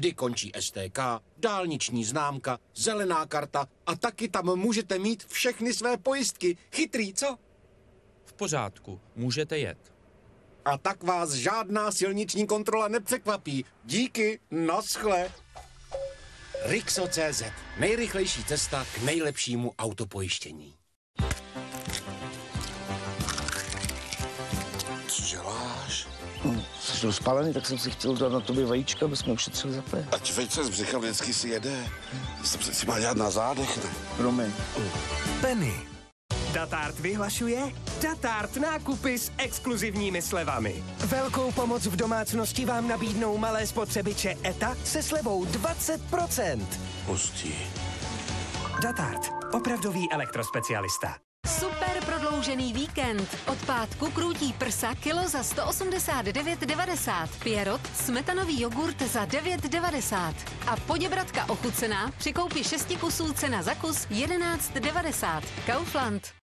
kdy končí STK, dálniční známka, zelená karta a taky tam můžete mít všechny své pojistky. Chytrý, co? V pořádku, můžete jet. A tak vás žádná silniční kontrola nepřekvapí. Díky, naschle. Rixo.cz. Nejrychlejší cesta k nejlepšímu autopojištění. Co děláš? Jsi rozpálený, tak jsem si chtěl dát na tobě vajíčka, aby jsme ušetřili za plyn. Ať vejce z břicha vždycky si jede. Jsem přeci má dělat na zádech, ne? Promiň. Penny. Datart vyhlašuje Datart nákupy s exkluzivními slevami. Velkou pomoc v domácnosti vám nabídnou malé spotřebiče ETA se slevou 20%. Hustý. Datart. Opravdový elektrospecialista. Super prodloužený víkend. Od pátku krůtí prsa kilo za 189,90. Pierrot smetanový jogurt za 9,90. A poděbratka ochucená při koupi 6 kusů cena za kus 11,90. Kaufland.